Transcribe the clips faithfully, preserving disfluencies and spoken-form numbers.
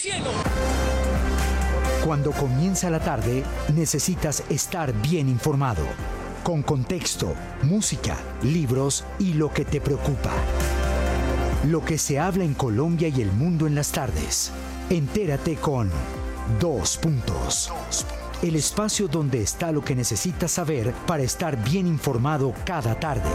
cielo. Cuando comienza la tarde, necesitas estar bien informado, con contexto, música, libros y lo que te preocupa. Lo que se habla en Colombia y el mundo en las tardes. Entérate con Dos Puntos. El espacio donde está lo que necesitas saber para estar bien informado cada tarde.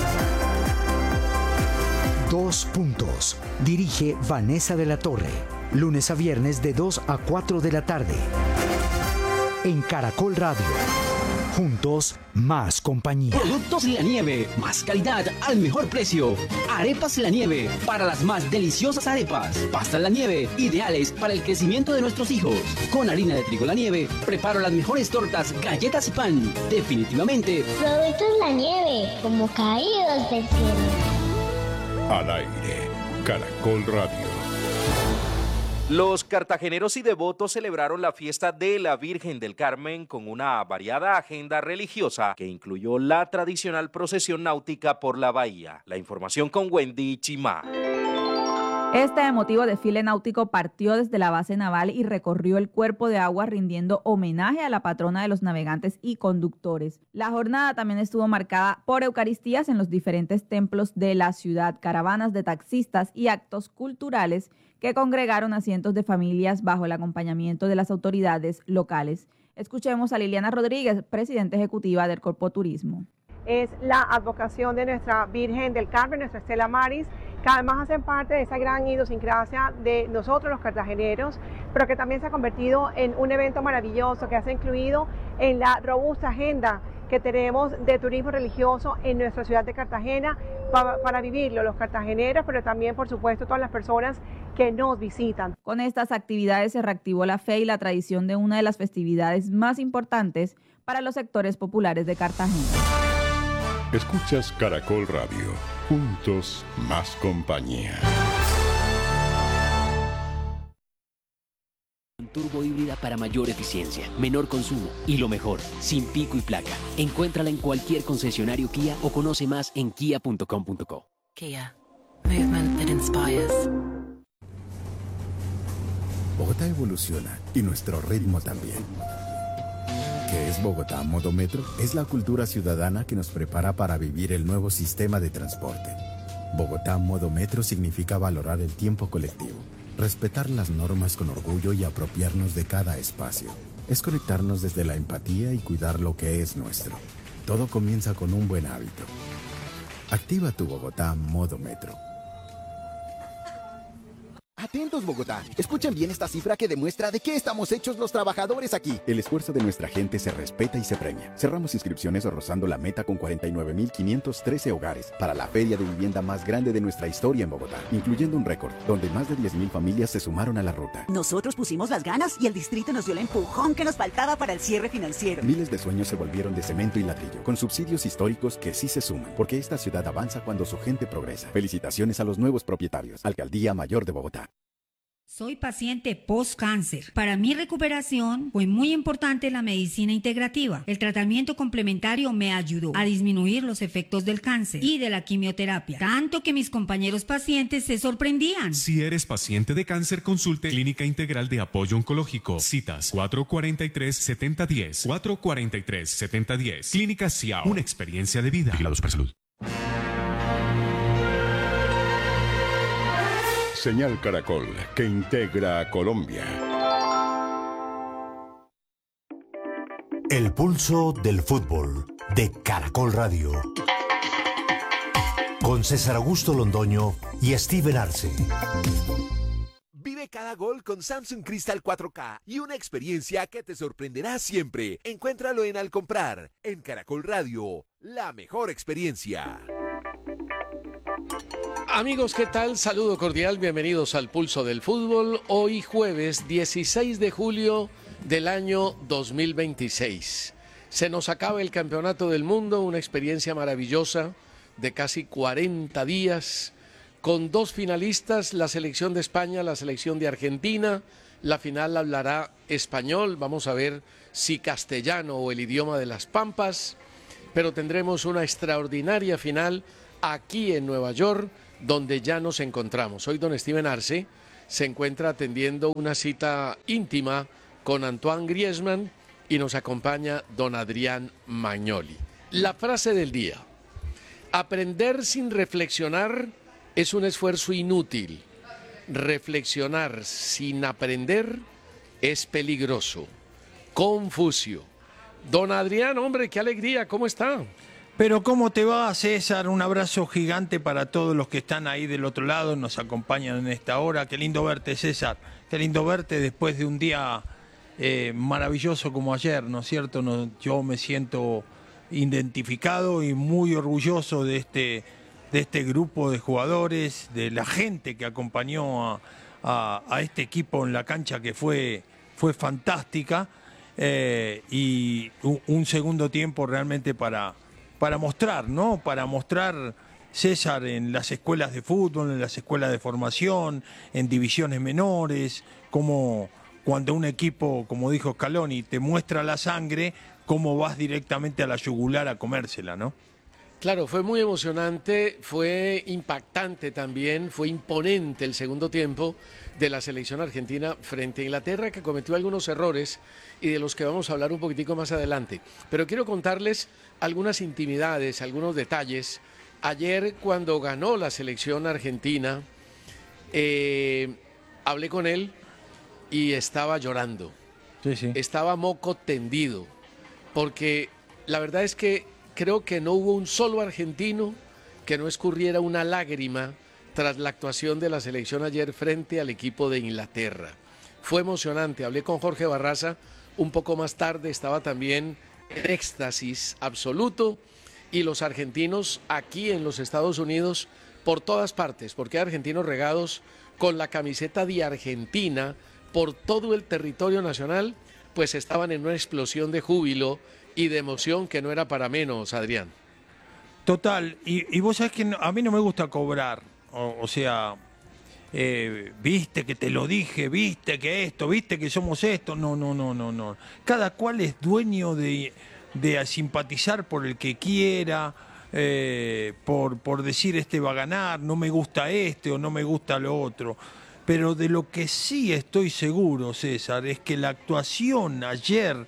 Dos Puntos. Dirige Vanessa de la Torre. Lunes a viernes de dos a cuatro de la tarde. En Caracol Radio. Juntos, más compañía. Productos La Nieve. Más calidad al mejor precio. Arepas La Nieve. Para las más deliciosas arepas. Pastas La Nieve. Ideales para el crecimiento de nuestros hijos. Con harina de trigo La Nieve. Preparo las mejores tortas, galletas y pan. Definitivamente. Productos La Nieve. Como caídos del cielo. Al aire. Caracol Radio. Los cartageneros y devotos celebraron la fiesta de la Virgen del Carmen con una variada agenda religiosa que incluyó la tradicional procesión náutica por la bahía. La información con Wendy Chimá. Este emotivo desfile náutico partió desde la base naval y recorrió el cuerpo de agua rindiendo homenaje a la patrona de los navegantes y conductores. La jornada también estuvo marcada por eucaristías en los diferentes templos de la ciudad, caravanas de taxistas y actos culturales que congregaron a cientos de familias bajo el acompañamiento de las autoridades locales. Escuchemos a Liliana Rodríguez, presidenta ejecutiva del Corpo Turismo. Es la advocación de nuestra Virgen del Carmen, nuestra Estela Maris, que además hacen parte de esa gran idiosincrasia de nosotros los cartageneros, pero que también se ha convertido en un evento maravilloso que se ha incluido en la robusta agenda que tenemos de turismo religioso en nuestra ciudad de Cartagena para, para vivirlo, los cartageneros, pero también, por supuesto, todas las personas que nos visitan. Con estas actividades se reactivó la fe y la tradición de una de las festividades más importantes para los sectores populares de Cartagena. Escuchas Caracol Radio. Juntos, más compañía. Turbo híbrida para mayor eficiencia, menor consumo y lo mejor, sin pico y placa. Encuéntrala en cualquier concesionario Kia o conoce más en kia punto com punto co. Kia. Movement that inspires. Bogotá evoluciona y nuestro ritmo también. ¿Qué es Bogotá Modo Metro? Es la cultura ciudadana que nos prepara para vivir el nuevo sistema de transporte. Bogotá Modo Metro significa valorar el tiempo colectivo, respetar las normas con orgullo y apropiarnos de cada espacio. Es conectarnos desde la empatía y cuidar lo que es nuestro. Todo comienza con un buen hábito. Activa tu Bogotá Modo Metro. Atentos, Bogotá. Escuchen bien esta cifra que demuestra de qué estamos hechos los trabajadores aquí. El esfuerzo de nuestra gente se respeta y se premia. Cerramos inscripciones rozando la meta con cuarenta y nueve mil quinientos trece hogares para la feria de vivienda más grande de nuestra historia en Bogotá, incluyendo un récord donde más de diez mil familias se sumaron a la ruta. Nosotros pusimos las ganas y el distrito nos dio el empujón que nos faltaba para el cierre financiero. Miles de sueños se volvieron de cemento y ladrillo, con subsidios históricos que sí se suman, porque esta ciudad avanza cuando su gente progresa. Felicitaciones a los nuevos propietarios. Alcaldía Mayor de Bogotá. Soy paciente post-cáncer. Para mi recuperación fue muy importante la medicina integrativa. El tratamiento complementario me ayudó a disminuir los efectos del cáncer y de la quimioterapia, tanto que mis compañeros pacientes se sorprendían. Si eres paciente de cáncer, consulte Clínica Integral de Apoyo Oncológico. Citas cuatro cuatro tres, siete cero uno cero, cuatro cuatro tres, siete cero uno cero. Clínica Ciao, una experiencia de vida. Vigilados por salud. Señal Caracol, que integra a Colombia. El pulso del fútbol de Caracol Radio. Con César Augusto Londoño y Steven Arce. Vive cada gol con Samsung Crystal cuatro K y una experiencia que te sorprenderá siempre. Encuéntralo en Al Comprar, en Caracol Radio, la mejor experiencia. Amigos, ¿qué tal? Saludo cordial, bienvenidos al Pulso del Fútbol. Hoy jueves dieciséis de julio del año dos mil veintiséis. Se nos acaba el Campeonato del Mundo, una experiencia maravillosa de casi cuarenta días, con dos finalistas, la selección de España, la selección de Argentina. La final hablará español, vamos a ver si castellano o el idioma de las Pampas, pero tendremos una extraordinaria final aquí en Nueva York, donde ya nos encontramos. Soy don Steven Arce se encuentra atendiendo una cita íntima con Antoine Griezmann y nos acompaña don Adrián Magnoli. La frase del día: aprender sin reflexionar es un esfuerzo inútil. Reflexionar sin aprender es peligroso. Confucio. Don Adrián, hombre, qué alegría, ¿cómo está? Pero ¿cómo te va, César? Un abrazo gigante para todos los que están ahí del otro lado, nos acompañan en esta hora. Qué lindo verte, César. Qué lindo verte después de un día eh, maravilloso como ayer, ¿no es cierto? No, yo me siento identificado y muy orgulloso de este, de este grupo de jugadores, de la gente que acompañó a, a, a este equipo en la cancha, que fue, fue fantástica, eh, y un, un segundo tiempo realmente para... para mostrar, ¿no? Para mostrar, César, en las escuelas de fútbol, en las escuelas de formación, en divisiones menores, como cuando un equipo, como dijo Scaloni, te muestra la sangre, cómo vas directamente a la yugular a comérsela, ¿no? Claro, fue muy emocionante, fue impactante también, fue imponente el segundo tiempo de la selección argentina frente a Inglaterra, que cometió algunos errores y de los que vamos a hablar un poquitico más adelante. Pero quiero contarles algunas intimidades, algunos detalles. Ayer, cuando ganó la selección argentina, eh, hablé con él y estaba llorando. Sí, sí. Estaba moco tendido, porque la verdad es que creo que no hubo un solo argentino que no escurriera una lágrima tras la actuación de la selección ayer frente al equipo de Inglaterra. Fue emocionante. Hablé con Jorge Barraza un poco más tarde, estaba también en éxtasis absoluto, y los argentinos aquí en los Estados Unidos por todas partes, porque hay argentinos regados con la camiseta de Argentina por todo el territorio nacional, pues estaban en una explosión de júbilo y de emoción que no era para menos, Adrián. Total, y, y vos sabés que no, a mí no me gusta cobrar, o, o sea, eh, viste que te lo dije, viste que esto, viste que somos esto, no, no, no, no, no. Cada cual es dueño de, de simpatizar por el que quiera, eh, por, por decir este va a ganar, no me gusta este o no me gusta lo otro. Pero de lo que sí estoy seguro, César, es que la actuación ayer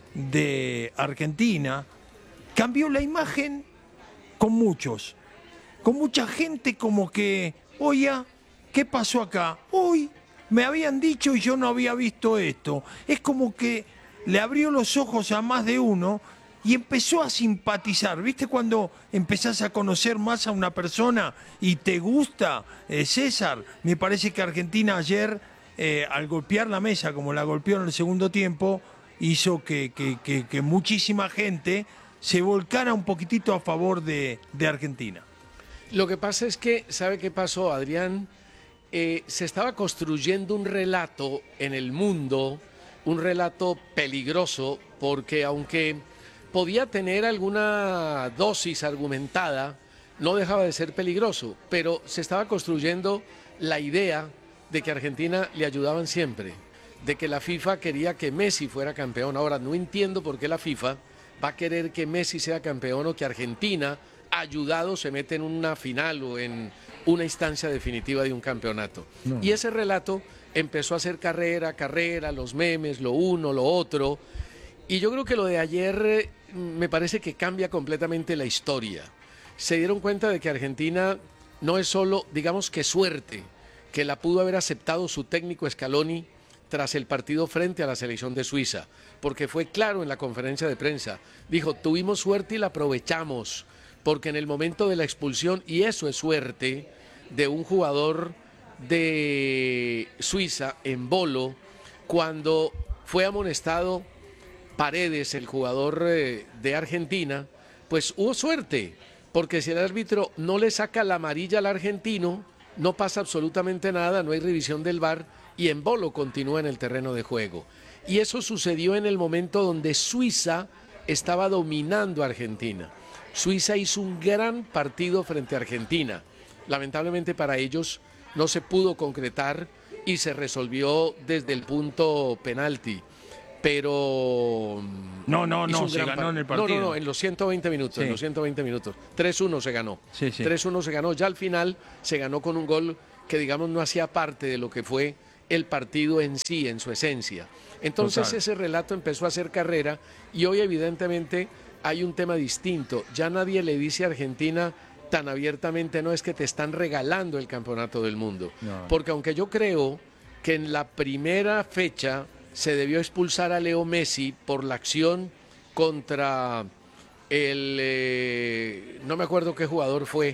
de Argentina cambió la imagen con muchos, con mucha gente, como que, oye, ¿qué pasó acá? Hoy me habían dicho y yo no había visto esto. Es como que le abrió los ojos a más de uno y empezó a simpatizar. ¿Viste cuando empezás a conocer más a una persona y te gusta? Eh, César, me parece que Argentina ayer, eh, al golpear la mesa como la golpeó en el segundo tiempo, hizo que, que, que, que muchísima gente se volcara un poquitito a favor de, de Argentina. Lo que pasa es que, ¿sabe qué pasó, Adrián? Eh, se estaba construyendo un relato en el mundo, un relato peligroso, porque aunque podía tener alguna dosis argumentada, no dejaba de ser peligroso, pero se estaba construyendo la idea de que a Argentina le ayudaban siempre, de que la FIFA quería que Messi fuera campeón. Ahora, no entiendo por qué la FIFA va a querer que Messi sea campeón o que Argentina, ayudado, se mete en una final o en una instancia definitiva de un campeonato. No. Y ese relato empezó a hacer carrera, carrera, los memes, lo uno, lo otro. Y yo creo que lo de ayer me parece que cambia completamente la historia. Se dieron cuenta de que Argentina no es solo, digamos que suerte, que la pudo haber aceptado su técnico Scaloni tras el partido frente a la selección de Suiza, porque fue claro en la conferencia de prensa, dijo, tuvimos suerte y la aprovechamos, porque en el momento de la expulsión, y eso es suerte, de un jugador de Suiza, en Bolo, cuando fue amonestado Paredes, el jugador de Argentina, pues hubo suerte, porque si el árbitro no le saca la amarilla al argentino, no pasa absolutamente nada, no hay revisión del V A R, y en Bolo continúa en el terreno de juego. Y eso sucedió en el momento donde Suiza estaba dominando a Argentina. Suiza hizo un gran partido frente a Argentina. Lamentablemente para ellos no se pudo concretar y se resolvió desde el punto penalti. Pero no, no, no, se ganó en el partido. No, no, no, en los ciento veinte minutos, sí. en los ciento veinte minutos. tres uno se ganó. Sí, sí. tres uno se ganó. Ya al final se ganó con un gol que digamos no hacía parte de lo que fue el partido en sí, en su esencia. Entonces Total. ese relato empezó a hacer carrera y hoy evidentemente hay un tema distinto. Ya nadie le dice a Argentina tan abiertamente, no, es que te están regalando el campeonato del mundo. No. Porque aunque yo creo que en la primera fecha se debió expulsar a Leo Messi por la acción contra el, eh, no me acuerdo qué jugador fue,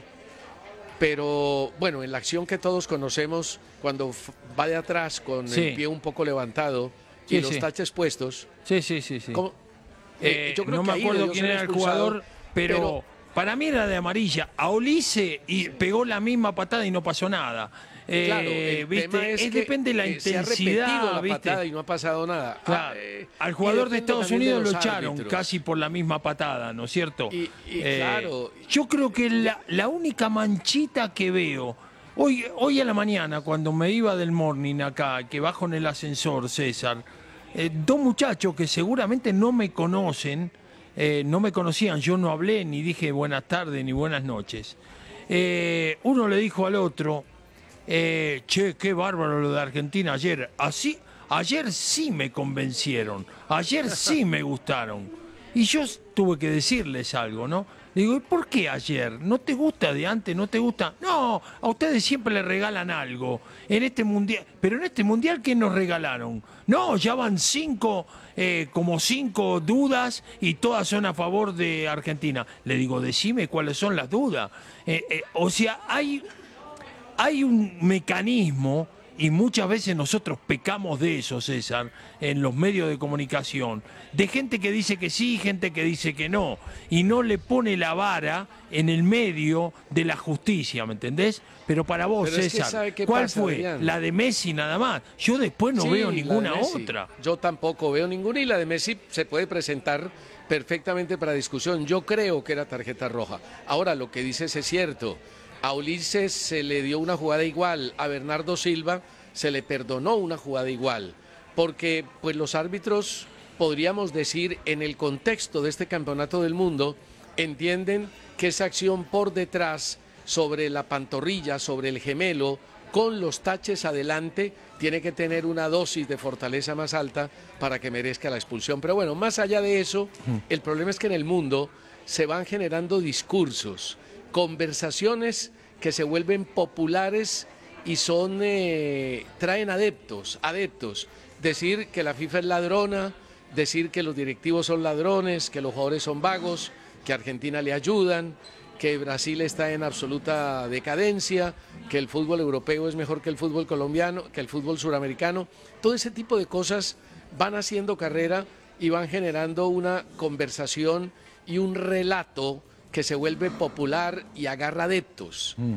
pero bueno, en la acción que todos conocemos, cuando f- va de atrás con Sí. el pie un poco levantado y Sí, los sí. taches puestos. Sí, sí, sí, sí. ¿cómo? Eh, Eh, yo creo no que me ahí acuerdo debió quién ser era el expulsado, jugador, pero, pero- para mí era de amarilla. A Olise y pegó la misma patada y no pasó nada. Eh, Claro, el ¿viste? tema es Es que, depende de la eh, se ha repetido intensidad, la ¿viste? patada y no ha pasado nada. Claro. Ah, eh, Al y jugador de depende Estados también de Unidos lo los echaron árbitros. casi por la misma patada, ¿no es cierto? Y- y claro. Yo creo que la, la única manchita que veo, hoy, hoy a la mañana cuando me iba del morning acá, que bajo en el ascensor, César, eh, dos muchachos que seguramente no me conocen, eh, no me conocían, yo no hablé ni dije buenas tardes ni buenas noches. Eh, uno le dijo al otro, eh, che, qué bárbaro lo de Argentina ayer. Así, ayer sí me convencieron, ayer sí me gustaron. Y yo tuve que decirles algo, ¿no? Digo, ¿y por qué ayer? ¿No te gusta de antes? ¿No te gusta? No, a ustedes siempre les regalan algo. En este mundial, pero en este mundial, ¿qué nos regalaron? No, ya van cinco, eh, como cinco dudas y todas son a favor de Argentina. Le digo, decime cuáles son las dudas. Eh, eh, o sea, hay... Hay un mecanismo, y muchas veces nosotros pecamos de eso, César, en los medios de comunicación, de gente que dice que sí, gente que dice que no, y no le pone la vara en el medio de la justicia, ¿me entendés? Pero para vos, Pero es que César, ¿sabe qué ¿cuál pasa, fue? Adrián? La de Messi nada más. Yo después no Sí, veo la de ninguna Messi. otra. Yo tampoco veo ninguna y la de Messi se puede presentar perfectamente para discusión. Yo creo que era tarjeta roja. Ahora, lo que dices es cierto. A Ulises se le dio una jugada igual, a Bernardo Silva se le perdonó una jugada igual, porque pues los árbitros, podríamos decir, en el contexto de este campeonato del mundo, entienden que esa acción por detrás, sobre la pantorrilla, sobre el gemelo, con los taches adelante, tiene que tener una dosis de fortaleza más alta para que merezca la expulsión. Pero bueno, más allá de eso, el problema es que en el mundo se van generando discursos, conversaciones que se vuelven populares y son eh, traen adeptos, adeptos. Decir que la FIFA es ladrona, decir que los directivos son ladrones, que los jugadores son vagos, que a Argentina le ayudan, que Brasil está en absoluta decadencia, que el fútbol europeo es mejor que el fútbol colombiano, que el fútbol suramericano. Todo ese tipo de cosas van haciendo carrera y van generando una conversación y un relato que se vuelve popular y agarra adeptos. Mm.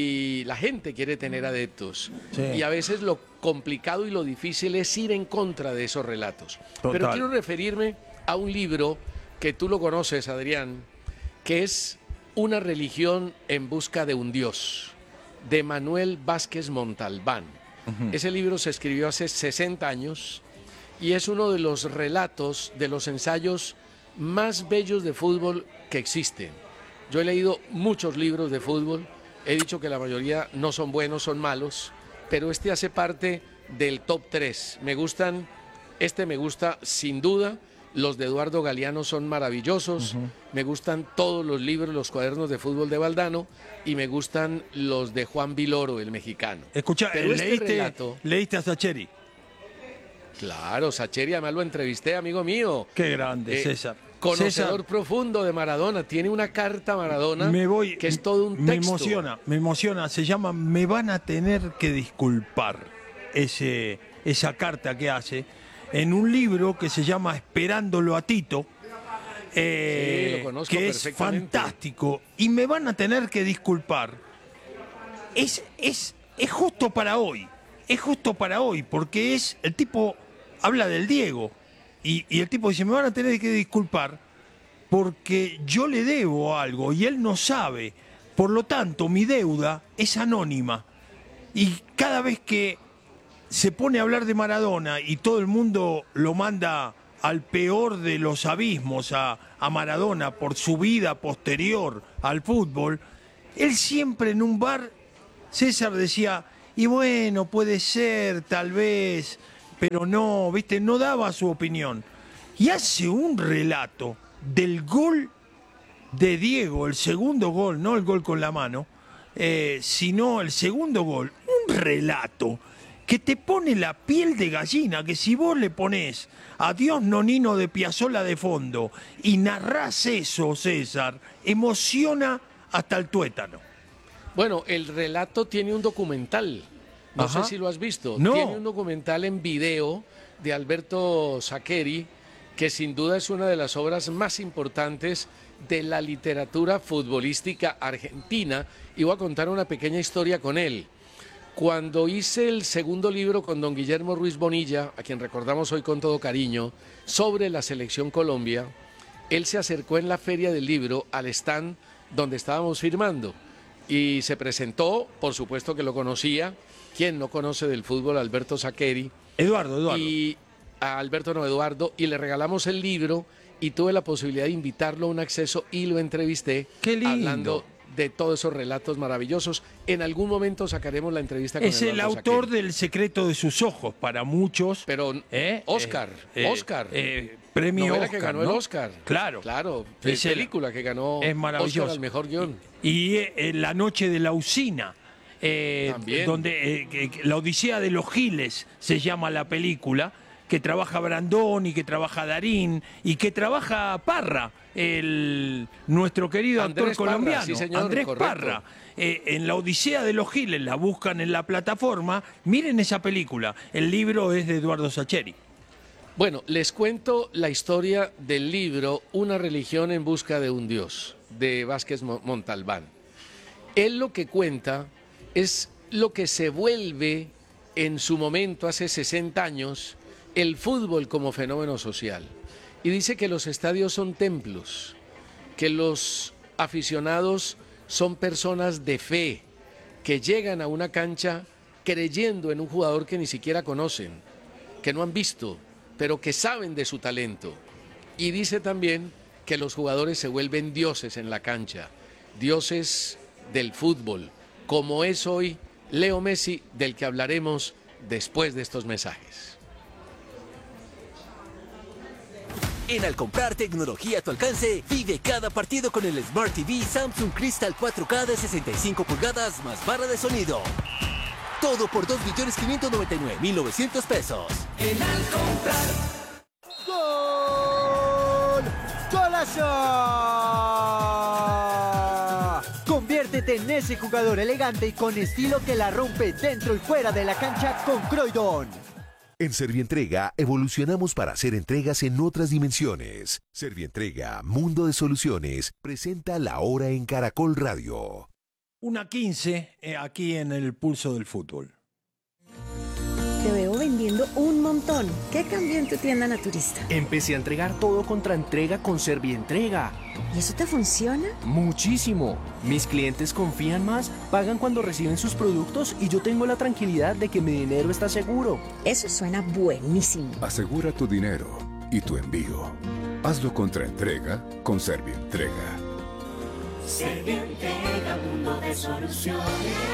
Y la gente quiere tener adeptos. Sí. Y a veces lo complicado y lo difícil es ir en contra de esos relatos. Total. Pero quiero referirme a un libro que tú lo conoces, Adrián, que es Una religión en busca de un Dios, de Manuel Vázquez Montalbán. Ujú. Ese libro se escribió hace sesenta años y es uno de los relatos, de los ensayos más bellos de fútbol que existen. Yo he leído muchos libros de fútbol, he dicho que la mayoría no son buenos, son malos, pero este hace parte del top tres. Me gustan, este me gusta sin duda, los de Eduardo Galeano son maravillosos, uh-huh. Me gustan todos los libros, los cuadernos de fútbol de Valdano y me gustan los de Juan Viloro, el mexicano. Escucha, pero este leíste, relato, leíste a Sacheri. Claro, Sacheri, además lo entrevisté, amigo mío. Qué grande, Eh, César. Conocedor César, profundo de Maradona, tiene una carta a Maradona me voy, que es todo un me texto. emociona, me emociona. Se llama Me van a tener que disculpar, ese, esa carta que hace en un libro que se llama Esperándolo a Tito, eh, Sí, lo conozco que es perfectamente. fantástico. Y me van a tener que disculpar. Es, es, es justo para hoy, es justo para hoy, porque es el tipo habla del Diego. Y, y el tipo dice, me van a tener que disculpar porque yo le debo algo y él no sabe. Por lo tanto, mi deuda es anónima. Y cada vez que se pone a hablar de Maradona y todo el mundo lo manda al peor de los abismos a, a Maradona por su vida posterior al fútbol, él siempre en un bar, César decía, y bueno, puede ser, tal vez, pero no, viste, no daba su opinión. Y hace un relato del gol de Diego, el segundo gol, no el gol con la mano, eh, sino el segundo gol, un relato que te pone la piel de gallina, que si vos le ponés Adiós Nonino de Piazzolla de fondo y narrás eso, César, emociona hasta el tuétano. Bueno, el relato tiene un documental, no Ajá. sé si lo has visto, No. tiene un documental en video de Alberto Zaccheri, que sin duda es una de las obras más importantes de la literatura futbolística argentina, y voy a contar una pequeña historia con él. Cuando hice el segundo libro con don Guillermo Ruiz Bonilla, a quien recordamos hoy con todo cariño, sobre la selección Colombia, él se acercó en la feria del libro al stand donde estábamos firmando y se presentó, por supuesto que lo conocía, quien no conoce del fútbol, Alberto Zaccheri. Eduardo, Eduardo. Y a Alberto no, Eduardo, y le regalamos el libro y tuve la posibilidad de invitarlo a un acceso y lo entrevisté. ¡Qué lindo! Hablando de todos esos relatos maravillosos. En algún momento sacaremos la entrevista con Es el Eduardo autor Zaccheri. del Secreto de sus ojos, para muchos. Pero ¿eh? Oscar, Eh, Oscar. eh, premio Novela Oscar, que ganó ¿no? el Oscar. Claro. Claro, Es el- película que ganó es maravilloso. Oscar al mejor guión. Y eh, La noche de la usina, eh, También. donde eh, que- que La Odisea de los Giles se llama la película, que trabaja Brandón y que trabaja Darín y que trabaja Parra, el, nuestro querido Andrés actor Parra, colombiano, sí, señor, Andrés correcto. Parra. Eh, en La Odisea de los Giles, la buscan en la plataforma, miren esa película, el libro es de Eduardo Zaccheri. Bueno, les cuento la historia del libro Una religión en busca de un Dios, de Vázquez Mo- Montalbán. Él lo que cuenta es lo que se vuelve en su momento, hace sesenta años, el fútbol como fenómeno social. Y dice que los estadios son templos, que los aficionados son personas de fe, que llegan a una cancha creyendo en un jugador que ni siquiera conocen, que no han visto, pero que saben de su talento. Y dice también que los jugadores se vuelven dioses en la cancha, dioses del fútbol, como es hoy Leo Messi, del que hablaremos después de estos mensajes. En Al comprar tecnología a tu alcance, vive cada partido con el Smart T V Samsung Crystal cuatro K de sesenta y cinco pulgadas más barra de sonido. Todo por dos millones quinientos noventa y nueve mil novecientos pesos. En Al comprar. ¡Gol! ¡Golazo! Conviértete en ese jugador elegante y con estilo que la rompe dentro y fuera de la cancha con Croydon. En Servientrega evolucionamos para hacer entregas en otras dimensiones. Servientrega, Mundo de Soluciones, presenta La Hora en Caracol Radio. Una quince eh, aquí en el Pulso del Fútbol. Te veo vendiendo un montón. ¿Qué cambió en tu tienda naturista? Empecé a entregar todo contra entrega con Servientrega. ¿Y eso te funciona? Muchísimo. Mis clientes confían más, pagan cuando reciben sus productos y yo tengo la tranquilidad de que mi dinero está seguro. Eso suena buenísimo. Asegura tu dinero y tu envío. Hazlo contra entrega con Servientrega. Servientrega, mundo de soluciones.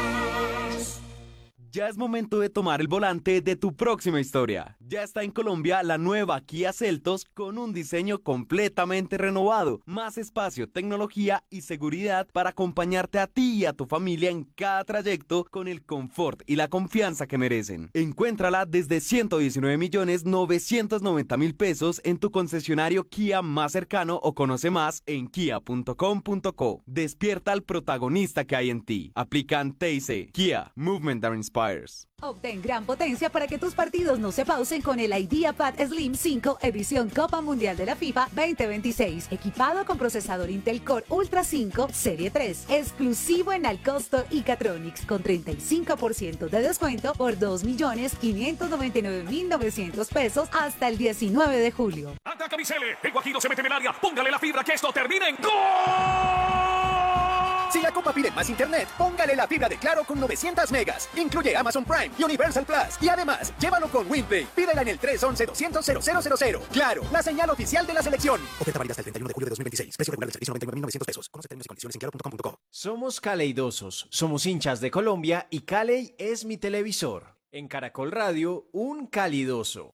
Ya es momento de tomar el volante de tu próxima historia. Ya está en Colombia la nueva Kia Seltos con un diseño completamente renovado, más espacio, tecnología y seguridad para acompañarte a ti y a tu familia en cada trayecto con el confort y la confianza que merecen. Encuéntrala desde ciento diecinueve millones novecientos noventa mil pesos en tu concesionario Kia más cercano o conoce más en kia punto com punto co. Despierta al protagonista que hay en ti. Aplican T I C. Kia, Movement that Inspires. Obtén gran potencia para que tus partidos no se pausen con el IdeaPad Slim cinco edición Copa Mundial de la FIFA veinte veintiséis, equipado con procesador Intel Core Ultra cinco Serie tres, exclusivo en Alcosto y Catronics con treinta y cinco por ciento de descuento por dos millones quinientos noventa y nueve mil novecientos pesos hasta el diecinueve de julio. Ataca Micele, el Guajiro se mete en el área, póngale la fibra que esto termine en gol. Si la Copa pide más internet, póngale la fibra de Claro con novecientos megas. Incluye Amazon Prime y Universal Plus. Y además, llévalo con WinPlay. Pídela en el tres once doscientos cero cero cero cero. Claro, la señal oficial de la selección. Oferta válida hasta el treinta y uno de julio de dos mil veintiséis. Precio regular del servicio noventa y nueve mil novecientos pesos. Conoce términos y condiciones en claro punto com punto co. Somos caleidosos, somos hinchas de Colombia y Caley es mi televisor. En Caracol Radio, un calidoso.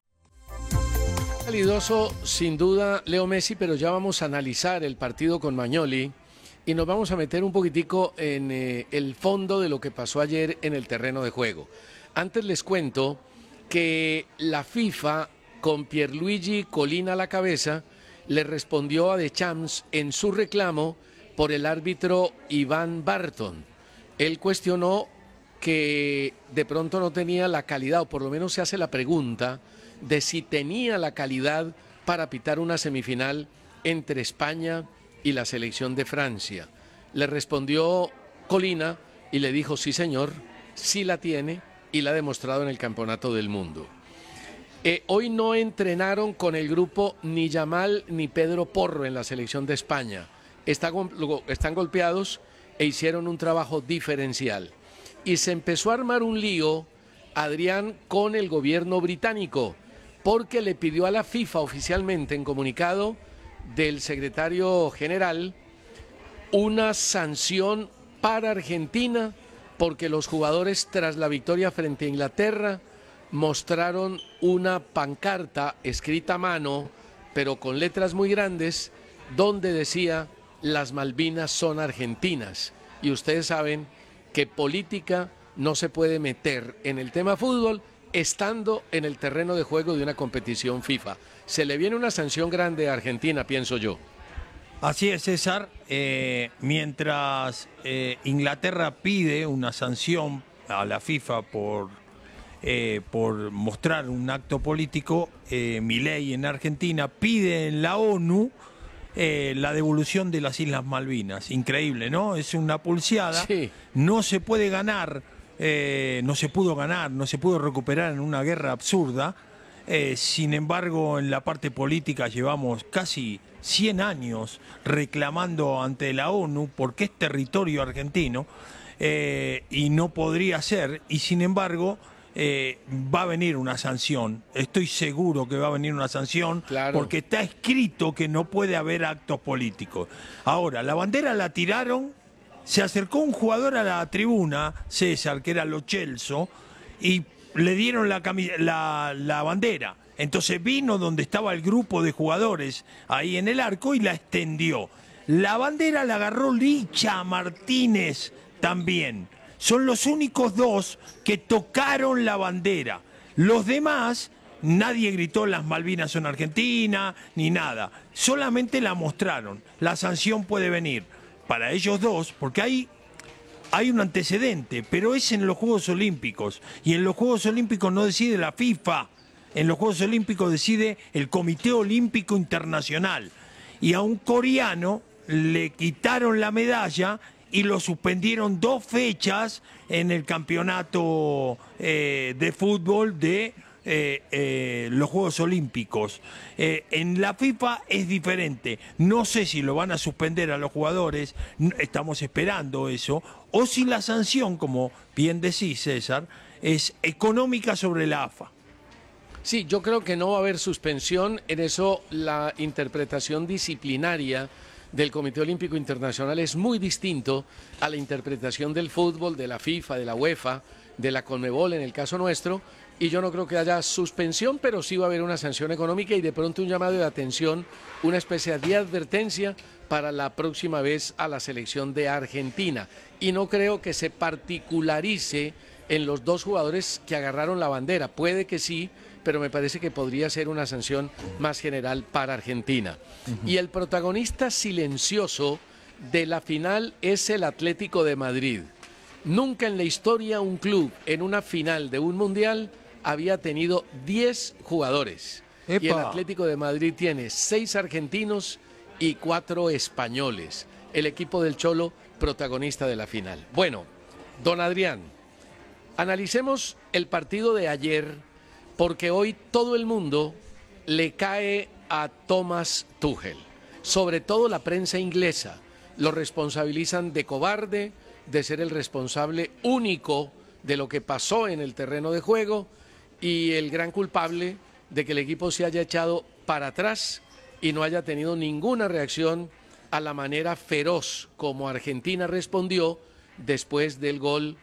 Calidoso, sin duda, Leo Messi, pero ya vamos a analizar el partido con Magnoli y nos vamos a meter un poquitico en eh, el fondo de lo que pasó ayer en el terreno de juego. Antes les cuento que la FIFA, con Pierluigi Collina a la cabeza, le respondió a Deschamps en su reclamo por el árbitro Iván Barton. Él cuestionó que de pronto no tenía la calidad, o por lo menos se hace la pregunta de si tenía la calidad para pitar una semifinal entre España y la selección de Francia. Le respondió Collina y le dijo, sí señor, sí la tiene y la ha demostrado en el Campeonato del Mundo. Eh, hoy no entrenaron con el grupo ni Yamal ni Pedro Porro en la selección de España. Está, están golpeados e hicieron un trabajo diferencial. Y se empezó a armar un lío, Adrián, con el gobierno británico, porque le pidió a la FIFA oficialmente, en comunicado del secretario general, una sanción para Argentina, porque los jugadores, tras la victoria frente a Inglaterra, mostraron una pancarta escrita a mano, pero con letras muy grandes, donde decía, las Malvinas son argentinas. Y ustedes saben que política no se puede meter en el tema fútbol estando en el terreno de juego de una competición FIFA. Se le viene una sanción grande a Argentina, pienso yo. Así es, César. Eh, mientras eh, Inglaterra pide una sanción a la FIFA por, eh, por mostrar un acto político, eh, Milei en Argentina pide en la ONU Eh, la devolución de las Islas Malvinas. Increíble, ¿no? Es una pulseada. Sí. No se puede ganar, eh, no se pudo ganar, no se pudo recuperar en una guerra absurda. Eh, sin embargo, en la parte política llevamos casi cien años reclamando ante la ONU porque es territorio argentino eh, y no podría ser. Y sin embargo, Eh, va a venir una sanción, estoy seguro que va a venir una sanción, claro, porque está escrito que no puede haber actos políticos. Ahora, la bandera la tiraron, se acercó un jugador a la tribuna, César, que era Lo Celso, y le dieron la, la, la bandera. Entonces vino donde estaba el grupo de jugadores ahí en el arco y la extendió. La bandera la agarró Licha Martínez también. Son los únicos dos que tocaron la bandera. Los demás, nadie gritó las Malvinas son Argentina, ni nada. Solamente la mostraron. La sanción puede venir para ellos dos, porque hay, hay un antecedente, pero es en los Juegos Olímpicos. Y en los Juegos Olímpicos no decide la FIFA. En los Juegos Olímpicos decide el Comité Olímpico Internacional. Y a un coreano le quitaron la medalla y lo suspendieron dos fechas en el campeonato eh, de fútbol de eh, eh, los Juegos Olímpicos. Eh, en la FIFA es diferente. No sé si lo van a suspender a los jugadores, estamos esperando eso, o si la sanción, como bien decís, César, es económica sobre la AFA. Sí, yo creo que no va a haber suspensión. En eso la interpretación disciplinaria del Comité Olímpico Internacional es muy distinto a la interpretación del fútbol, de la FIFA, de la UEFA, de la Conmebol en el caso nuestro, y yo no creo que haya suspensión, pero sí va a haber una sanción económica y de pronto un llamado de atención, una especie de advertencia para la próxima vez a la selección de Argentina. Y no creo que se particularice en los dos jugadores que agarraron la bandera, puede que sí, pero me parece que podría ser una sanción más general para Argentina. Uh-huh. Y el protagonista silencioso de la final es el Atlético de Madrid. Nunca en la historia un club en una final de un mundial había tenido diez jugadores. ¡Epa! Y el Atlético de Madrid tiene seis argentinos y cuatro españoles. El equipo del Cholo, protagonista de la final. Bueno, don Adrián, analicemos el partido de ayer, porque hoy todo el mundo le cae a Thomas Tuchel, sobre todo la prensa inglesa, lo responsabilizan de cobarde, de ser el responsable único de lo que pasó en el terreno de juego y el gran culpable de que el equipo se haya echado para atrás y no haya tenido ninguna reacción a la manera feroz como Argentina respondió después del gol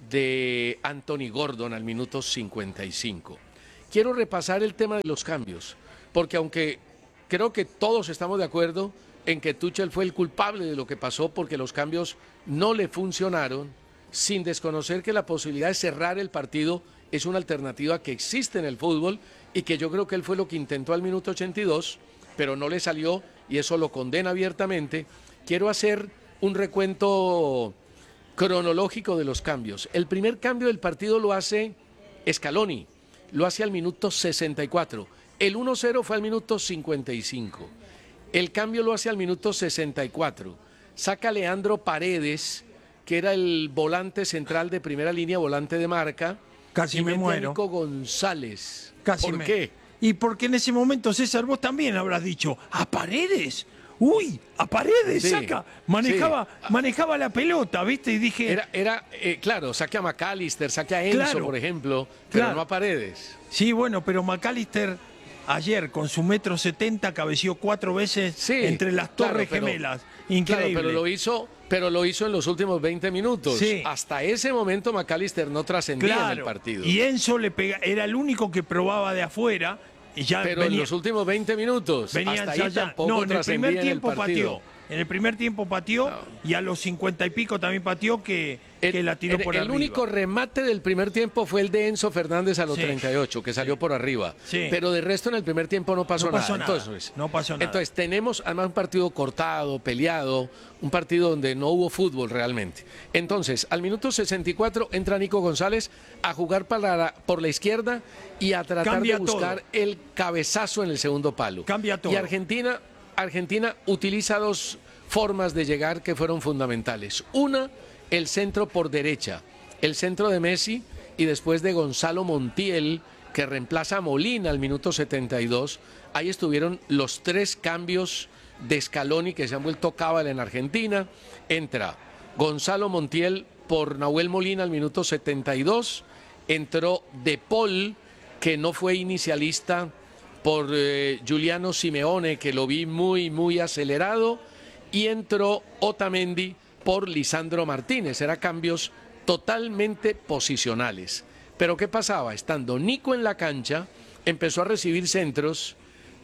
de Anthony Gordon al minuto cincuenta y cinco. Quiero repasar el tema de los cambios, porque aunque creo que todos estamos de acuerdo en que Tuchel fue el culpable de lo que pasó porque los cambios no le funcionaron, sin desconocer que la posibilidad de cerrar el partido es una alternativa que existe en el fútbol y que yo creo que él fue lo que intentó al minuto ochenta y dos, pero no le salió y eso lo condena abiertamente. Quiero hacer un recuento cronológico de los cambios. El primer cambio del partido lo hace Scaloni, lo hace al minuto sesenta y cuatro. El uno cero fue al minuto cincuenta y cinco. El cambio lo hace al minuto sesenta y cuatro. Saca a Leandro Paredes, que era el volante central de primera línea, volante de marca. Casi y me mete a muero. Nico González. Casi ¿Por me- qué? Y porque en ese momento, César, vos también habrás dicho, ¿a Paredes? Uy, a Paredes, Sí, saca. Manejaba, manejaba la pelota, ¿viste? Y dije... Era, era eh, claro, saque a McAllister, saque a Enzo, Claro, por ejemplo, pero claro. no a Paredes. Sí, bueno, pero McAllister ayer con su metro setenta cabeció cuatro veces Sí, entre las claro, torres pero- gemelas. Claro, Increíble. pero lo hizo, pero lo hizo en los últimos veinte minutos. Sí. Hasta ese momento McAllister no trascendía en el Claro. partido. Y Enzo le pega, era el único que probaba de afuera. Y ya Pero en venía- los últimos veinte minutos, venían hasta ahí ya- ya- tampoco No, en el trascendía primer en el tiempo partido. pateó. En el primer tiempo pateó y a los cincuenta y pico también pateó que, que la tiró El, por el arriba. único remate del primer tiempo fue el de Enzo Fernández a los Sí. treinta y ocho, que salió por arriba. Sí. Pero de resto en el primer tiempo no pasó, No pasó nada. nada. Entonces, No pasó nada. entonces tenemos además un partido cortado, peleado, un partido donde no hubo fútbol realmente. Entonces, al minuto sesenta y cuatro entra Nico González a jugar para la- por la izquierda y a tratar Cambia de buscar todo. el cabezazo en el segundo palo. Cambia todo. Y Argentina, Argentina utiliza dos formas de llegar que fueron fundamentales. Una, el centro por derecha, el centro de Messi y después de Gonzalo Montiel, que reemplaza a Molina al minuto setenta y dos. Ahí estuvieron los tres cambios de Scaloni que se han vuelto cábala en Argentina. Entra Gonzalo Montiel por Nahuel Molina al minuto setenta y dos. Entró De Paul, que no fue inicialista, por eh, Giuliano Simeone, que lo vi muy, muy acelerado. Y entró Otamendi por Lisandro Martínez. Eran cambios totalmente posicionales. Pero ¿qué pasaba? Estando Nico en la cancha, empezó a recibir centros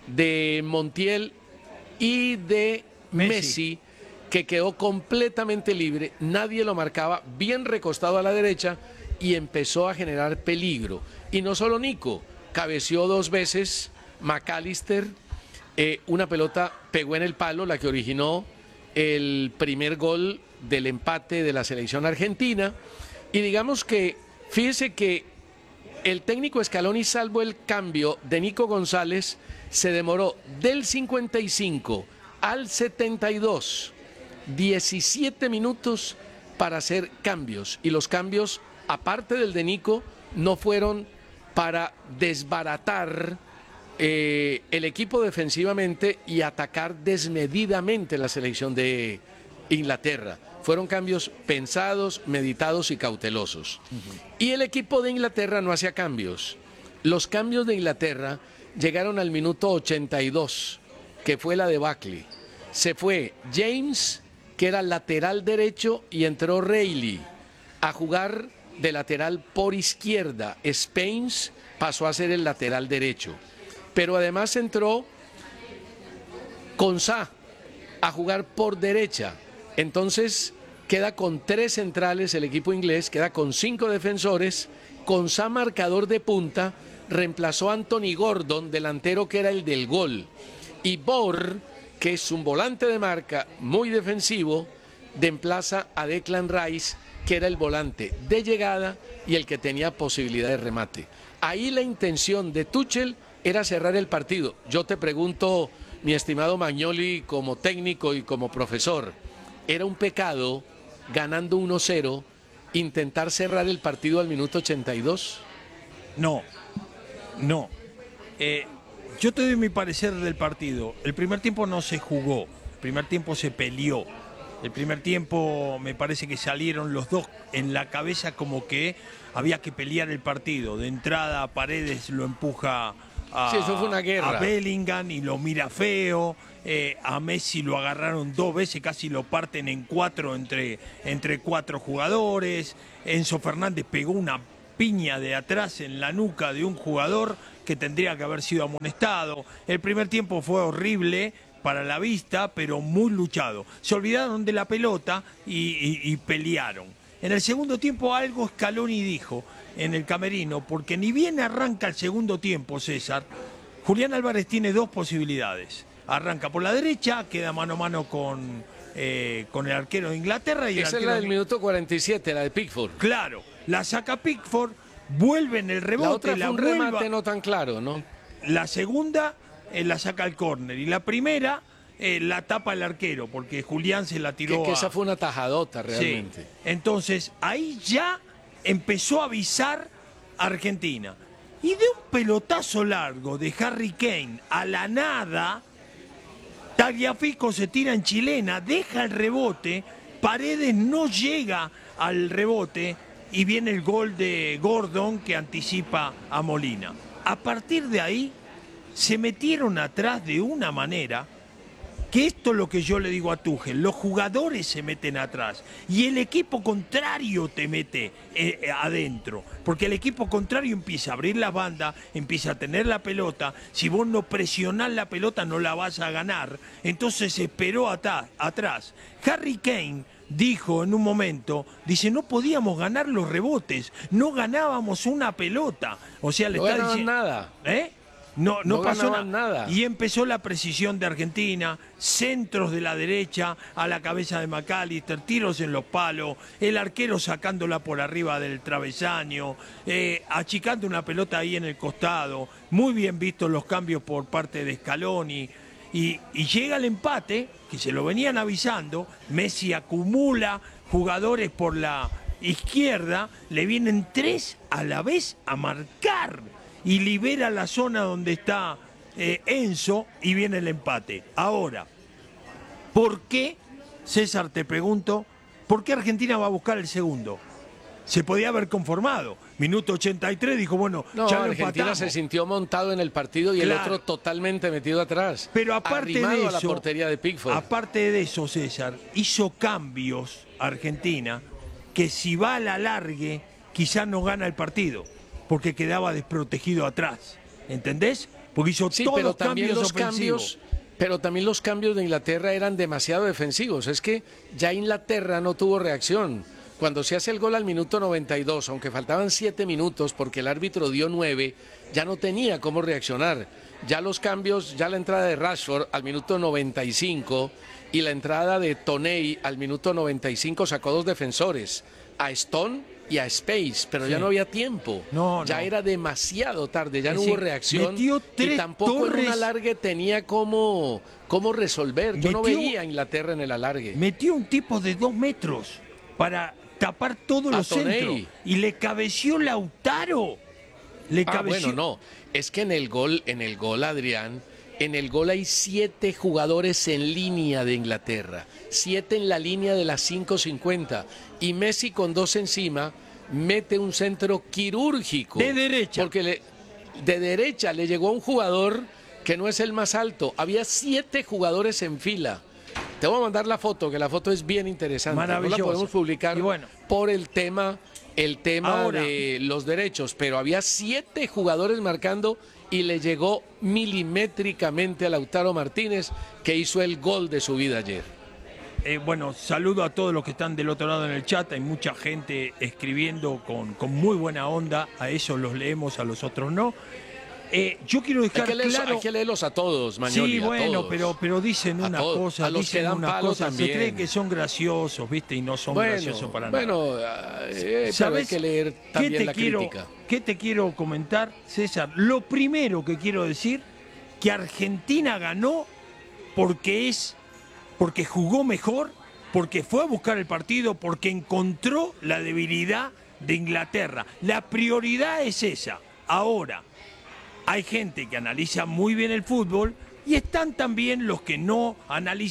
de Montiel y de Messi. Messi, que quedó completamente libre. Nadie lo marcaba, bien recostado a la derecha, y empezó a generar peligro. Y no solo Nico, cabeció dos veces McAllister. Eh, una pelota pegó en el palo, la que originó el primer gol del empate de la selección argentina. Y digamos que, fíjese que el técnico Scaloni, salvo el cambio de Nico González, se demoró del cincuenta y cinco al setenta y dos, diecisiete minutos para hacer cambios. Y los cambios, aparte del de Nico, no fueron para desbaratar eh, el equipo defensivamente y atacar desmedidamente la selección de Inglaterra. Fueron cambios pensados, meditados y cautelosos. Y el equipo de Inglaterra no hacía cambios. Los cambios de Inglaterra llegaron al minuto ochenta y dos, que fue la debacle. Se fue James, que era lateral derecho, y entró Reilly a jugar de lateral por izquierda. Spence pasó a ser el lateral derecho. Pero además entró Konsa a jugar por derecha. Entonces queda con tres centrales el equipo inglés, queda con cinco defensores. Konsa, marcador de punta, reemplazó a Anthony Gordon, delantero que era el del gol. Y Bor, que es un volante de marca muy defensivo, reemplaza a Declan Rice, que era el volante de llegada y el que tenía posibilidad de remate. Ahí la intención de Tuchel era cerrar el partido. Yo te pregunto, mi estimado Magnoli, como técnico y como profesor, ¿era un pecado, ganando uno cero, intentar cerrar el partido al minuto ochenta y dos? No, no. Eh, yo te doy mi parecer del partido. El primer tiempo no se jugó, el primer tiempo se peleó. El primer tiempo me parece que salieron los dos en la cabeza como que había que pelear el partido. De entrada Paredes lo empuja a, sí, eso fue una guerra. a Bellingham y lo mira feo. Eh, a Messi lo agarraron dos veces, casi lo parten en cuatro entre, entre cuatro jugadores. Enzo Fernández pegó una piña de atrás en la nuca de un jugador que tendría que haber sido amonestado. El primer tiempo fue horrible para la vista, pero muy luchado. Se olvidaron de la pelota y, y, y pelearon. En el segundo tiempo algo Scaloni dijo en el camerino, porque ni bien arranca el segundo tiempo, César, Julián Álvarez tiene dos posibilidades. Arranca por la derecha, queda mano a mano con, eh, con el arquero de Inglaterra. Y esa el es la del de... minuto cuarenta y siete, la de Pickford. Claro, la saca Pickford, vuelve en el rebote. La otra fue la un vuelva... remate no tan claro, ¿no? La segunda eh, la saca al córner y la primera eh, la tapa el arquero, porque Julián se la tiró Que, que a... esa fue una tajadota realmente. Sí. Entonces, ahí ya empezó a avisar a Argentina. Y de un pelotazo largo de Harry Kane a la nada, Tagliafico se tira en chilena, deja el rebote, Paredes no llega al rebote y viene el gol de Gordon que anticipa a Molina. A partir de ahí se metieron atrás de una manera que esto es lo que yo le digo a Tuchel, los jugadores se meten atrás y el equipo contrario te mete eh, adentro, porque el equipo contrario empieza a abrir la banda, empieza a tener la pelota, si vos no presionás la pelota no la vas a ganar, entonces se esperó atá, atrás. Harry Kane dijo en un momento, dice, no podíamos ganar los rebotes, no ganábamos una pelota, o sea, le no está diciendo nada. ¿Eh? No, no, no pasó nada. nada. Y empezó la precisión de Argentina, centros de la derecha a la cabeza de McAllister, tiros en los palos, el arquero sacándola por arriba del travesaño, eh, achicando una pelota ahí en el costado. Muy bien vistos los cambios por parte de Scaloni. Y, y llega el empate, que se lo venían avisando, Messi acumula jugadores por la izquierda, le vienen tres a la vez a marcar. Y libera la zona donde está eh, Enzo y viene el empate. Ahora, ¿por qué, César, te pregunto, por qué Argentina va a buscar el segundo? Se podía haber conformado. Minuto ochenta y tres dijo, bueno, no, ya lo Argentina empatamos. se sintió montado en el partido y Claro. el otro totalmente metido atrás. Pero aparte arrimado de a la eso, portería de Pickford. aparte de eso, César, hizo cambios Argentina que si va a la largue, quizás no gana el partido. Porque quedaba desprotegido atrás, ¿entendés? Porque hizo sí, todos pero también cambios los ofensivos. cambios, pero también los cambios de Inglaterra eran demasiado defensivos. Es que ya Inglaterra no tuvo reacción. Cuando se hace el gol al minuto noventa y dos, aunque faltaban siete minutos porque el árbitro dio nueve, ya no tenía cómo reaccionar. Ya los cambios, ya la entrada de Rashford al minuto noventa y cinco y la entrada de Toney al minuto noventa y cinco sacó dos defensores, a Stone y a Space, pero Sí. ya no había tiempo. No, ya no. era demasiado tarde, ya Es no decir, hubo reacción metió y tres tampoco en un torres. alargue tenía cómo, cómo resolver. Yo no Metió- veía a Inglaterra en el alargue. Metió un tipo de dos metros para tapar todos A los Toney. centros. Y le cabeció Lautaro. Le Ah, cabeció. bueno, no. Es que en el gol, en el gol, Adrián, en el gol hay siete jugadores en línea de Inglaterra. Siete en la línea de las cinco cincuenta. Y Messi con dos encima mete un centro quirúrgico. De derecha. Porque le, de derecha le llegó a un jugador que no es el más alto. Había siete jugadores en fila. Te voy a mandar la foto, que la foto es bien interesante. No Maravillosa. la podemos publicar Y bueno. por el tema, el tema Ahora. de los derechos, pero había siete jugadores marcando y le llegó milimétricamente a Lautaro Martínez, que hizo el gol de su vida ayer. Eh, bueno, saludo a todos los que están del otro lado en el chat. Hay mucha gente escribiendo con, con muy buena onda. A esos los leemos, a los otros no. Eh, yo quiero dejar Hay que, leerlos, claro... hay que leerlos a todos, Mañoli, Sí, a bueno, todos. pero, pero dicen A una todos, cosa, a los que dicen dan una palo cosa, también. se creen que son graciosos, ¿viste? Y no son Bueno, graciosos para bueno, nada. eh, pero hay ¿Sabes que leer qué también te la quiero, crítica. ¿Qué te quiero comentar, César? Lo primero que quiero decir, que Argentina ganó porque es, porque jugó mejor, porque fue a buscar el partido, porque encontró la debilidad de Inglaterra. La prioridad es esa. Ahora, hay gente que analiza muy bien el fútbol y están también los que no analizan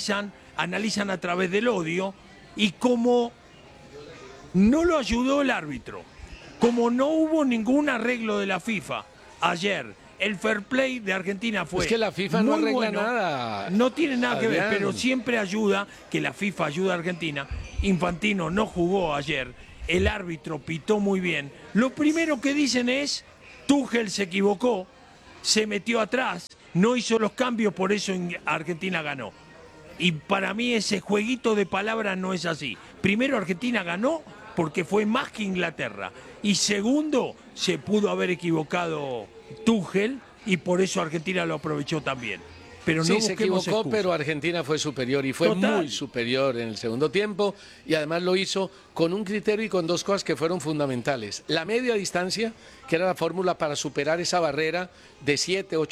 analizan a través del odio y como no lo ayudó el árbitro, como no hubo ningún arreglo de la FIFA ayer, el fair play de Argentina fue Es que la FIFA no muy arregla bueno. nada. No tiene nada que ver, Adrián. pero siempre ayuda, que la FIFA ayuda a Argentina. Infantino no jugó ayer, el árbitro pitó muy bien. Lo primero que dicen es, Tuchel se equivocó, se metió atrás, no hizo los cambios, por eso Argentina ganó. Y para mí ese jueguito de palabras no es así. Primero, Argentina ganó porque fue más que Inglaterra. Y segundo, se pudo haber equivocado Tuchel y por eso Argentina lo aprovechó también. Pero no sí, se busquemos equivocó, excusas. pero Argentina fue superior y fue Total. muy superior en el segundo tiempo y además lo hizo con un criterio y con dos cosas que fueron fundamentales. La media distancia, que era la fórmula para superar esa barrera de siete, ocho